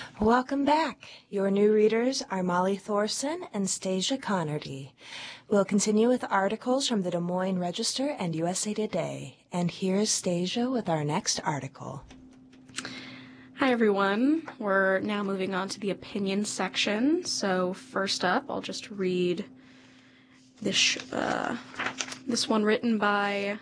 Welcome back. Your new readers are Molly Thorson and Stasia Connerty. We'll continue with articles from the Des Moines Register and USA Today. And here's Stasia with our next article. Hi, everyone. We're now moving on to the opinion section. So first up, I'll just read this one written by,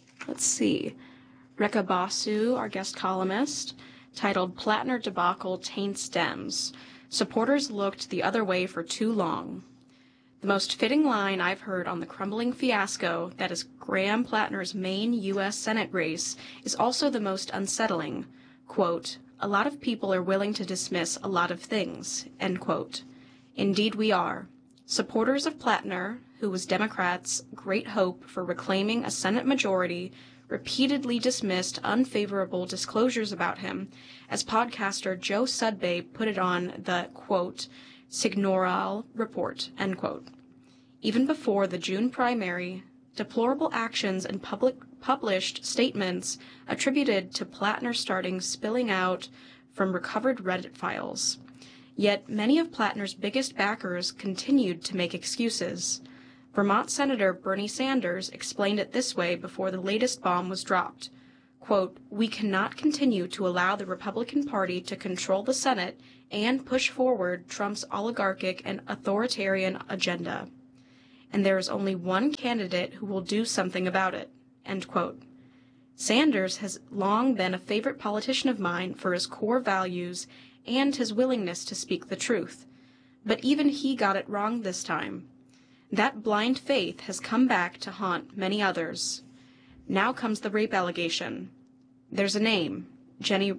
Rekha Basu, our guest columnist, titled Plattner Debacle Taints Dems. Supporters looked the other way for too long. The most fitting line I've heard on the crumbling fiasco that is Graham Plattner's main U.S. Senate race is also the most unsettling. Quote, "A lot of people are willing to dismiss a lot of things," end quote. Indeed we are. Supporters of Plattner, who was Democrats' great hope for reclaiming a Senate majority, repeatedly dismissed unfavorable disclosures about him, as podcaster Joe Sudbay put it on the, quote, Signoral report, end quote. Even before the June primary, deplorable actions and published statements attributed to Plattner starting spilling out from recovered Reddit files. Yet many of Plattner's biggest backers continued to make excuses. Vermont Senator Bernie Sanders explained it this way before the latest bomb was dropped. Quote, "We cannot continue to allow the Republican Party to control the Senate and push forward Trump's oligarchic and authoritarian agenda. And there is only one candidate who will do something about it," end quote. Sanders has long been a favorite politician of mine for his core values and his willingness to speak the truth. But even he got it wrong this time. That blind faith has come back to haunt many others. Now comes the rape allegation. There's a name, Jenny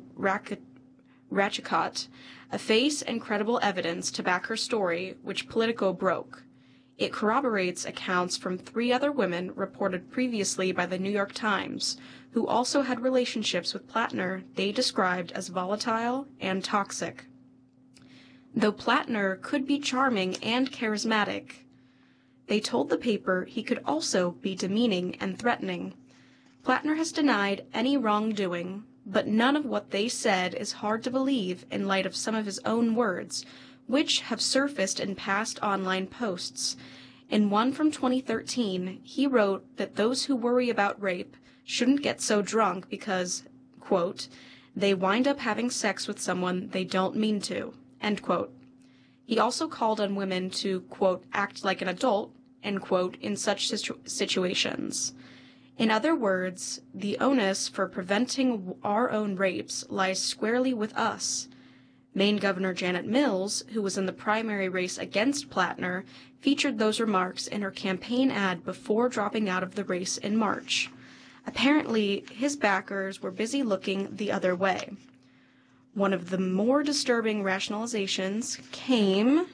Ratchicott, a face and credible evidence to back her story, which Politico broke. It corroborates accounts from 3 other women reported previously by the New York Times, who also had relationships with Plattner they described as volatile and toxic. Though Plattner could be charming and charismatic, they told the paper he could also be demeaning and threatening. Plattner has denied any wrongdoing, but none of what they said is hard to believe in light of some of his own words, which have surfaced in past online posts. In one from 2013, he wrote that those who worry about rape shouldn't get so drunk because, quote, "they wind up having sex with someone they don't mean to," end quote. He also called on women to, quote, "act like an adult," end quote, in such situations. In other words, the onus for preventing our own rapes lies squarely with us. Maine Governor Janet Mills, who was in the primary race against Plattner, featured those remarks in her campaign ad before dropping out of the race in March. Apparently, his backers were busy looking the other way. One of the more disturbing rationalizations came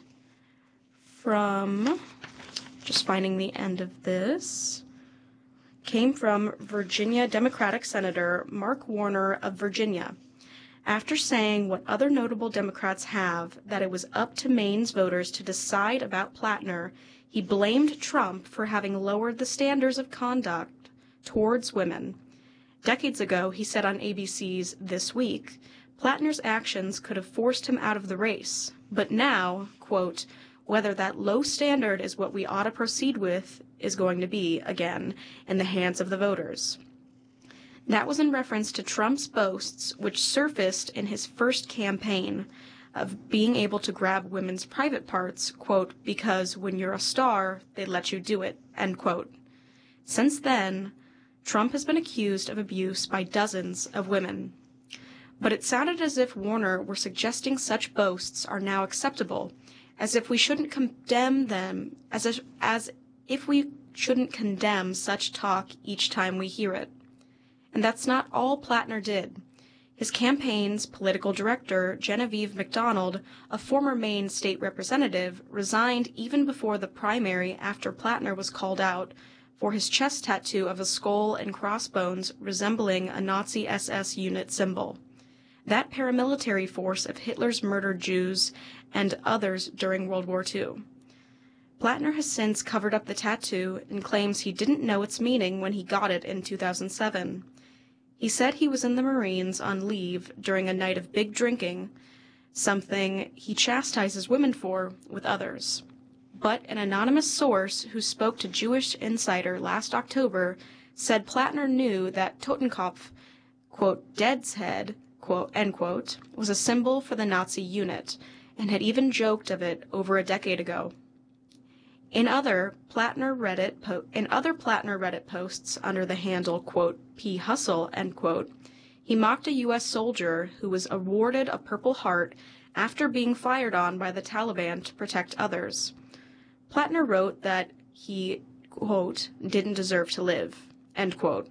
from, just finding the end of this, came from Virginia Democratic Senator Mark Warner of Virginia. After saying what other notable Democrats have, that it was up to Maine's voters to decide about Plattner, he blamed Trump for having lowered the standards of conduct towards women. Decades ago, he said on ABC's This Week, Plattner's actions could have forced him out of the race. But now, quote, "whether that low standard is what we ought to proceed with is going to be, again, in the hands of the voters." That was in reference to Trump's boasts, which surfaced in his first campaign, of being able to grab women's private parts, quote, "because when you're a star, they let you do it," end quote. Since then, Trump has been accused of abuse by dozens of women. But it sounded as if Warner were suggesting such boasts are now acceptable, as if we shouldn't condemn them, as if we shouldn't condemn such talk each time we hear it. And that's not all Plattner did. His campaign's political director, Genevieve McDonald, a former Maine state representative, resigned even before the primary after Plattner was called out for his chest tattoo of a skull and crossbones resembling a Nazi SS unit symbol. That paramilitary force of Hitler's murdered Jews and others during World War II. Plattner has since covered up the tattoo and claims he didn't know its meaning when he got it in 2007. He said he was in the Marines on leave during a night of big drinking, something he chastises women for with others. But an anonymous source who spoke to Jewish Insider last October said Plattner knew that Totenkopf, quote, dead's head, quote, end quote, was a symbol for the Nazi unit, and had even joked of it over a decade ago. In other Plattner Reddit posts under the handle, quote, P. Hustle, end quote, he mocked a U.S. soldier who was awarded a Purple Heart after being fired on by the Taliban to protect others. Plattner wrote that he, quote, didn't deserve to live, end quote.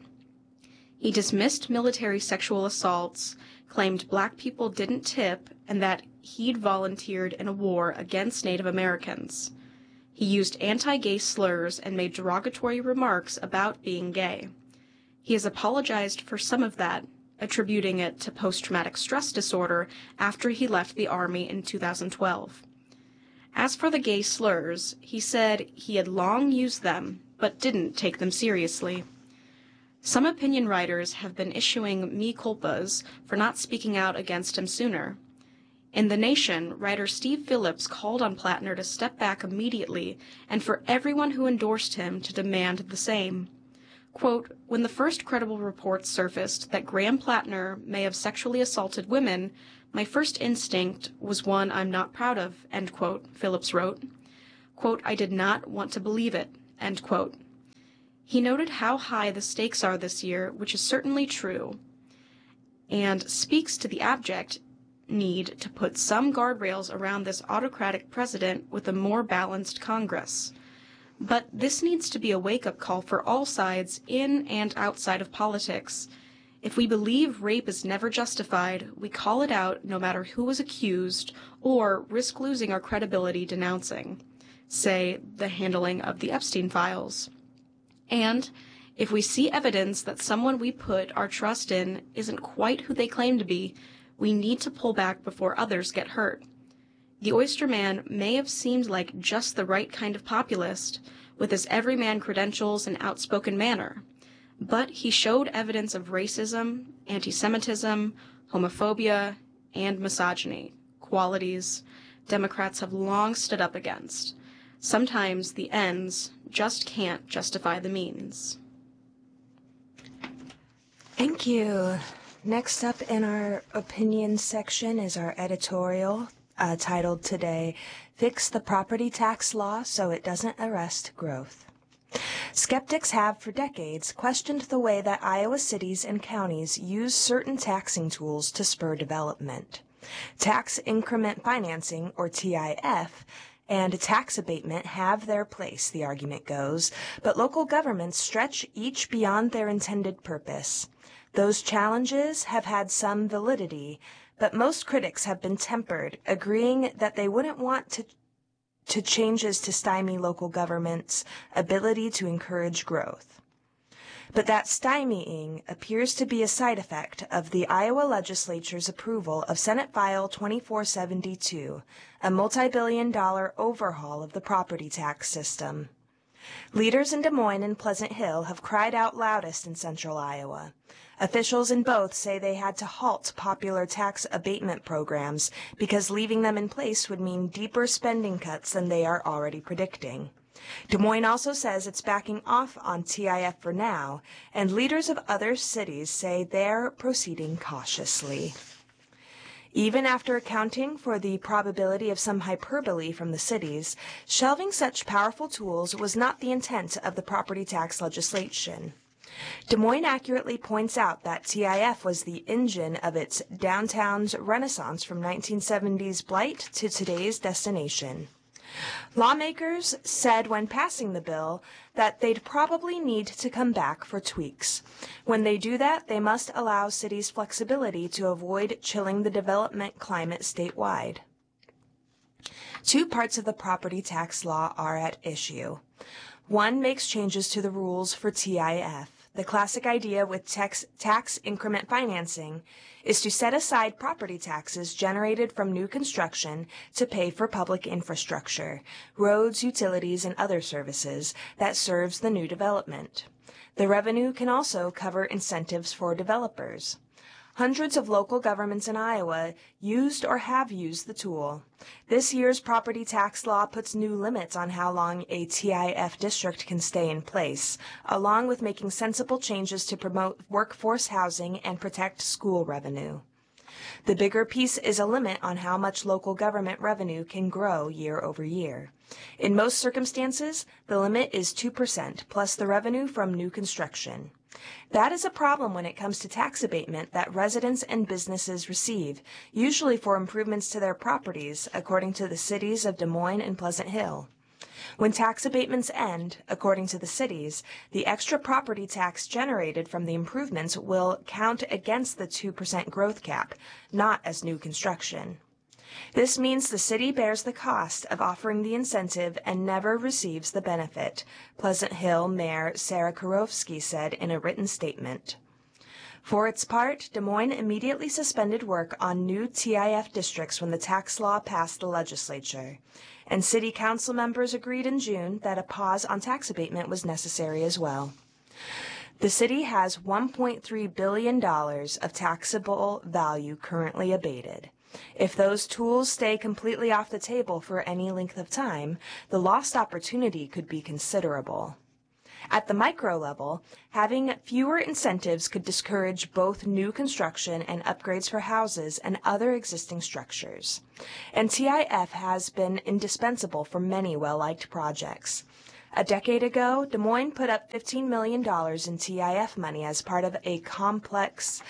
He dismissed military sexual assaults, claimed black people didn't tip, and that he'd volunteered in a war against Native Americans. He used anti-gay slurs and made derogatory remarks about being gay. He has apologized for some of that, attributing it to post-traumatic stress disorder after he left the Army in 2012. As for the gay slurs, he said he had long used them, but didn't take them seriously. Some opinion writers have been issuing mea culpas for not speaking out against him sooner. In The Nation, writer Steve Phillips called on Plattner to step back immediately and for everyone who endorsed him to demand the same. Quote, when the first credible reports surfaced that Graham Plattner may have sexually assaulted women, my first instinct was one I'm not proud of, end quote, Phillips wrote. Quote, I did not want to believe it, end quote. He noted how high the stakes are this year, which is certainly true, and speaks to the abject need to put some guardrails around this autocratic president with a more balanced Congress. But this needs to be a wake-up call for all sides in and outside of politics. If we believe rape is never justified, we call it out no matter who is accused or risk losing our credibility denouncing, say, the handling of the Epstein files. And if we see evidence that someone we put our trust in isn't quite who they claim to be, we need to pull back before others get hurt. The Oyster Man may have seemed like just the right kind of populist, with his everyman credentials and outspoken manner, but he showed evidence of racism, anti-Semitism, homophobia, and misogyny, qualities Democrats have long stood up against. Sometimes the ends just can't justify the means. Thank you. Next up in our opinion section is our editorial titled today, Fix the Property Tax Law So It Doesn't Arrest Growth. Skeptics have for decades questioned the way that Iowa cities and counties use certain taxing tools to spur development. Tax increment financing, or TIF, and tax abatement have their place, the argument goes, but local governments stretch each beyond their intended purpose. Those challenges have had some validity, but most critics have been tempered, agreeing that they wouldn't want to changes to stymie local government's ability to encourage growth. But that stymieing appears to be a side effect of the Iowa legislature's approval of Senate File 2472, a multi-billion-dollar overhaul of the property tax system. Leaders in Des Moines and Pleasant Hill have cried out loudest in central Iowa. Officials in both say they had to halt popular tax abatement programs because leaving them in place would mean deeper spending cuts than they are already predicting. Des Moines also says it's backing off on TIF for now, and leaders of other cities say they're proceeding cautiously. Even after accounting for the probability of some hyperbole from the cities, shelving such powerful tools was not the intent of the property tax legislation. Des Moines accurately points out that TIF was the engine of its downtown's renaissance from 1970s blight to today's destination. Lawmakers said when passing the bill that they'd probably need to come back for tweaks. When they do that, they must allow cities flexibility to avoid chilling the development climate statewide. Two parts of the property tax law are at issue. One makes changes to the rules for TIF. The classic idea with tax increment financing is to set aside property taxes generated from new construction to pay for public infrastructure, roads, utilities, and other services that serves the new development. The revenue can also cover incentives for developers. Hundreds of local governments in Iowa used or have used the tool. This year's property tax law puts new limits on how long a TIF district can stay in place, along with making sensible changes to promote workforce housing and protect school revenue. The bigger piece is a limit on how much local government revenue can grow year over year. In most circumstances, the limit is 2% plus the revenue from new construction. That is a problem when it comes to tax abatement that residents and businesses receive, usually for improvements to their properties, according to the cities of Des Moines and Pleasant Hill. When tax abatements end, according to the cities, the extra property tax generated from the improvements will count against the 2% growth cap, not as new construction. This means the city bears the cost of offering the incentive and never receives the benefit, Pleasant Hill Mayor Sarah Kurofsky said in a written statement. For its part, Des Moines immediately suspended work on new TIF districts when the tax law passed the legislature, and city council members agreed in June that a pause on tax abatement was necessary as well. The city has $1.3 billion of taxable value currently abated. If those tools stay completely off the table for any length of time, the lost opportunity could be considerable. At the micro level, having fewer incentives could discourage both new construction and upgrades for houses and other existing structures. And TIF has been indispensable for many well-liked projects. A decade ago, Des Moines put up $15 million in TIF money as part of a complex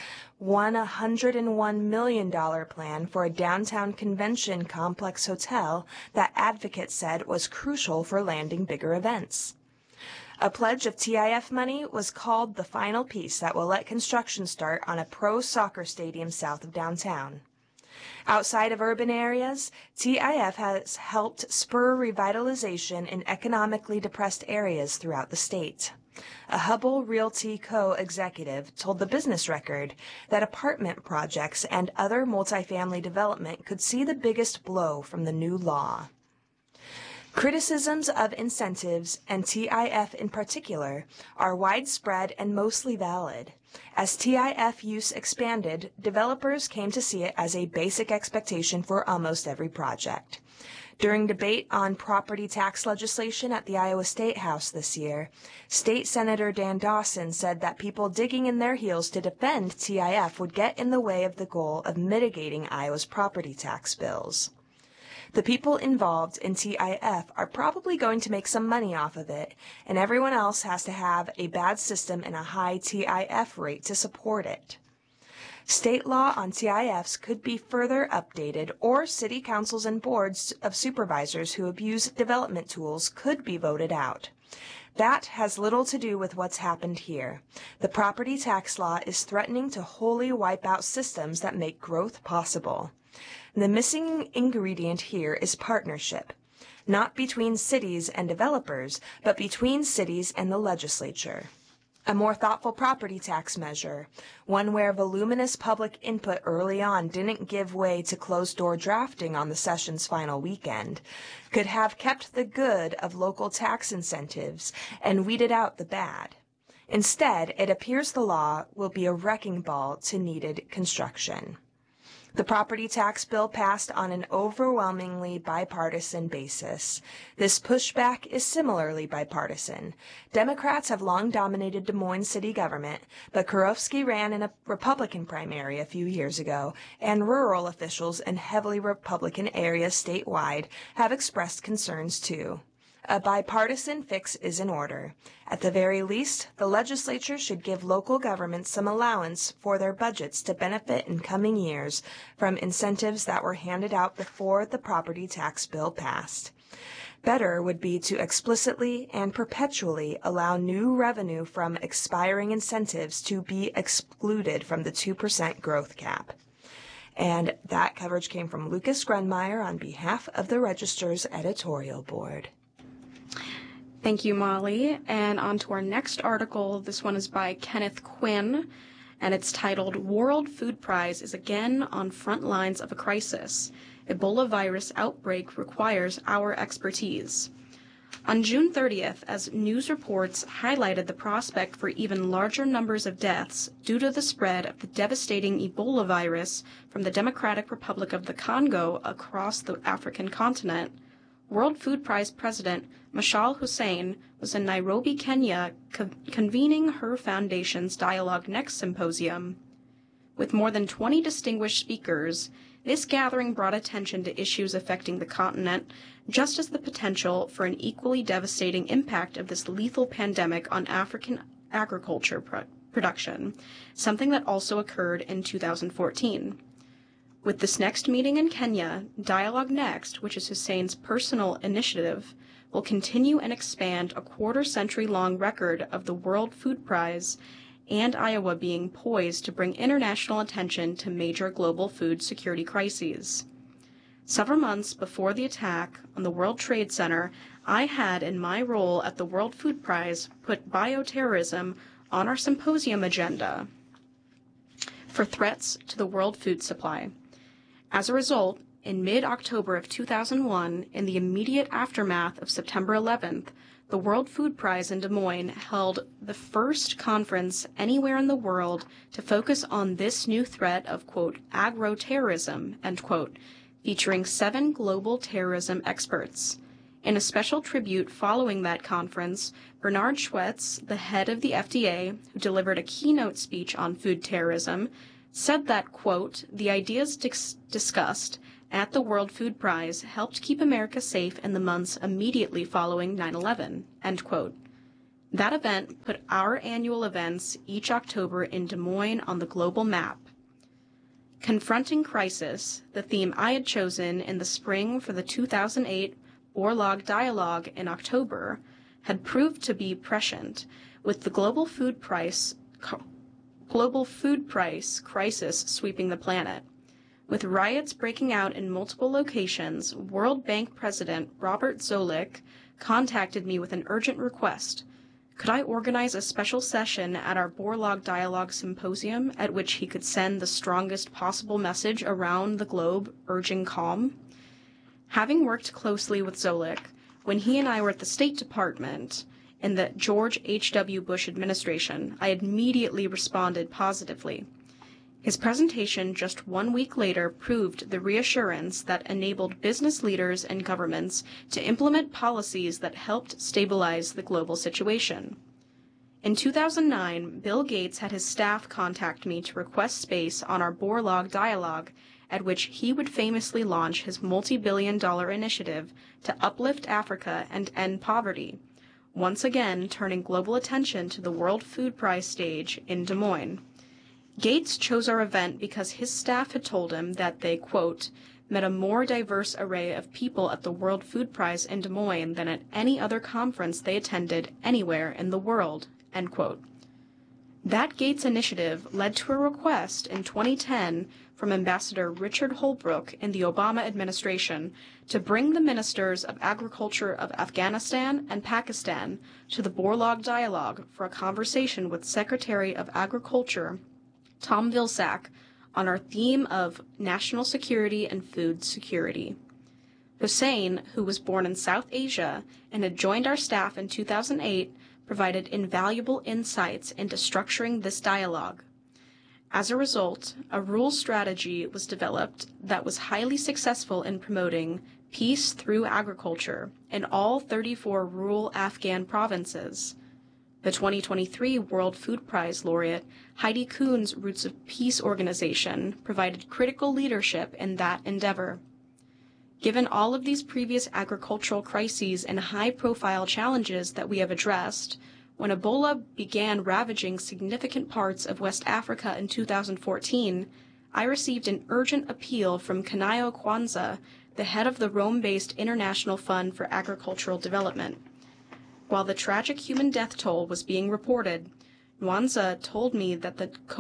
$101 million plan for a downtown convention complex hotel that advocates said was crucial for landing bigger events. A pledge of TIF money was called the final piece that will let construction start on a pro soccer stadium south of downtown. Outside of urban areas, TIF has helped spur revitalization in economically depressed areas throughout the state. A Hubble Realty Co-executive told the Business Record that apartment projects and other multifamily development could see the biggest blow from the new law. Criticisms of incentives, and TIF in particular, are widespread and mostly valid. As TIF use expanded, developers came to see it as a basic expectation for almost every project. During debate on property tax legislation at the Iowa State House this year, State Senator Dan Dawson said that people digging in their heels to defend TIF would get in the way of the goal of mitigating Iowa's property tax bills. The people involved in TIF are probably going to make some money off of it, and everyone else has to have a bad system and a high TIF rate to support it. State law on TIFs could be further updated, or city councils and boards of supervisors who abuse development tools could be voted out. That has little to do with what's happened here. The property tax law is threatening to wholly wipe out systems that make growth possible. The missing ingredient here is partnership, not between cities and developers, but between cities and the legislature. A more thoughtful property tax measure, one where voluminous public input early on didn't give way to closed-door drafting on the session's final weekend, could have kept the good of local tax incentives and weeded out the bad. Instead, it appears the law will be a wrecking ball to needed construction. The property tax bill passed on an overwhelmingly bipartisan basis. This pushback is similarly bipartisan. Democrats have long dominated Des Moines city government, but Kurofsky ran in a Republican primary a few years ago, and rural officials in heavily Republican areas statewide have expressed concerns too. A bipartisan fix is in order. At the very least, the legislature should give local governments some allowance for their budgets to benefit in coming years from incentives that were handed out before the property tax bill passed. Better would be to explicitly and perpetually allow new revenue from expiring incentives to be excluded from the 2% growth cap. And that coverage came from Lucas Grunmeyer on behalf of the Register's editorial board. Thank you, Molly. And on to our next article. This one is by Kenneth Quinn, and it's titled, World Food Prize is Again on Front Lines of a Crisis. Ebola Virus Outbreak Requires Our Expertise. On June 30th, as news reports highlighted the prospect for even larger numbers of deaths due to the spread of the devastating Ebola virus from the Democratic Republic of the Congo across the African continent, World Food Prize President Mashal Hussein was in Nairobi, Kenya, convening her foundation's Dialogue Next symposium. With more than 20 distinguished speakers, this gathering brought attention to issues affecting the continent, just as the potential for an equally devastating impact of this lethal pandemic on African agriculture production, something that also occurred in 2014. With this next meeting in Kenya, Dialogue Next, which is Hussein's personal initiative, will continue and expand a quarter-century-long record of the World Food Prize and Iowa being poised to bring international attention to major global food security crises. Several months before the attack on the World Trade Center, I had, in my role at the World Food Prize, put bioterrorism on our symposium agenda for threats to the world food supply. As a result, in mid-October of 2001, in the immediate aftermath of September 11th, the World Food Prize in Des Moines held the first conference anywhere in the world to focus on this new threat of, quote, agro-terrorism, end quote, featuring 7 global terrorism experts. In a special tribute following that conference, Bernard Schwetz, the head of the FDA, who delivered a keynote speech on food terrorism, said that, quote, the ideas discussed at the World Food Prize helped keep America safe in the months immediately following 9/11, end quote. That event put our annual events each October in Des Moines on the global map. Confronting crisis, the theme I had chosen in the spring for the 2008 Borlaug Dialogue in October, had proved to be prescient, with the global food price crisis sweeping the planet. With riots breaking out in multiple locations, World Bank President Robert Zoellick contacted me with an urgent request. Could I organize a special session at our Borlaug Dialogue Symposium at which he could send the strongest possible message around the globe urging calm? Having worked closely with Zoellick, when he and I were at the State Department in the George H.W. Bush administration, I immediately responded positively. His presentation just 1 week later proved the reassurance that enabled business leaders and governments to implement policies that helped stabilize the global situation. In 2009, Bill Gates had his staff contact me to request space on our Borlaug Dialogue, at which he would famously launch his multi-billion-dollar initiative to uplift Africa and end poverty, once again turning global attention to the World Food Prize stage in Des Moines. Gates chose our event because his staff had told him that they, quote, met a more diverse array of people at the World Food Prize in Des Moines than at any other conference they attended anywhere in the world, end quote. That Gates initiative led to a request in 2010 from Ambassador Richard Holbrooke in the Obama administration to bring the ministers of agriculture of Afghanistan and Pakistan to the Borlaug Dialogue for a conversation with Secretary of Agriculture Tom Vilsack on our theme of national security and food security. Hussein, who was born in South Asia and had joined our staff in 2008, provided invaluable insights into structuring this dialogue. As a result, a rural strategy was developed that was highly successful in promoting peace through agriculture in all 34 rural Afghan provinces. The 2023 World Food Prize laureate Heidi Kuhn's Roots of Peace organization provided critical leadership in that endeavor. Given all of these previous agricultural crises and high-profile challenges that we have addressed, when Ebola began ravaging significant parts of West Africa in 2014, I received an urgent appeal from Kanayo Kwanzaa, the head of the Rome-based International Fund for Agricultural Development. While the tragic human death toll was being reported, Kwanzaa told me that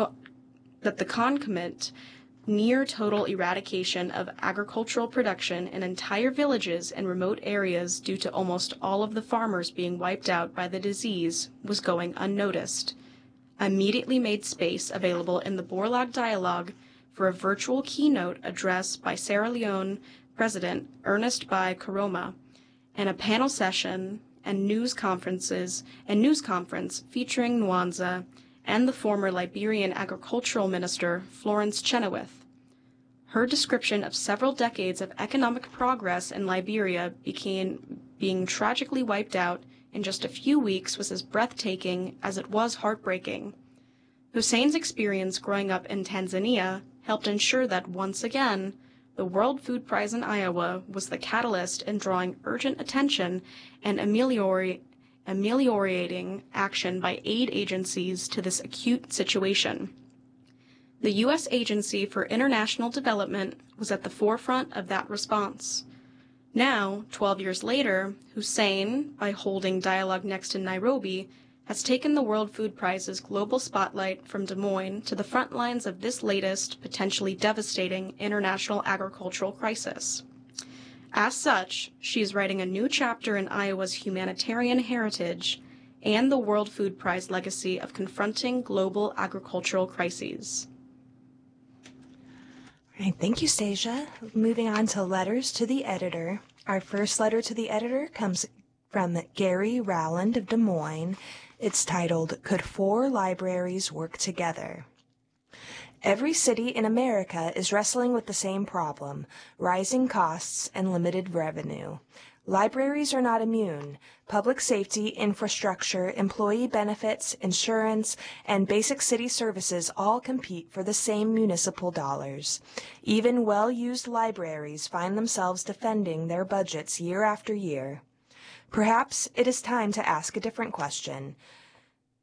the concomitant near total eradication of agricultural production in entire villages and remote areas due to almost all of the farmers being wiped out by the disease was going unnoticed. I immediately made space available in the Borlaug Dialogue for a virtual keynote address by Sierra Leone President Ernest Bai Koroma, and a panel session and news conference featuring Nwanza and the former Liberian agricultural minister Florence Chenoweth. Her description of several decades of economic progress in Liberia being tragically wiped out in just a few weeks was as breathtaking as it was heartbreaking. Hussein's experience growing up in Tanzania helped ensure that, once again, the World Food Prize in Iowa was the catalyst in drawing urgent attention and ameliorating action by aid agencies to this acute situation. The U.S. Agency for International Development was at the forefront of that response. Now, 12 years later, Hussein, by holding Dialogue Next in Nairobi, has taken the World Food Prize's global spotlight from Des Moines to the front lines of this latest, potentially devastating international agricultural crisis. As such, she is writing a new chapter in Iowa's humanitarian heritage and the World Food Prize legacy of confronting global agricultural crises. All right, thank you, Stasia. Moving on to letters to the editor. Our first letter to the editor comes from Gary Rowland of Des Moines. It's titled, Could Four Libraries Work Together? Every city in America is wrestling with the same problem, rising costs and limited revenue. Libraries are not immune. Public safety, infrastructure, employee benefits, insurance, and basic city services all compete for the same municipal dollars. Even well-used libraries find themselves defending their budgets year after year. Perhaps it is time to ask a different question.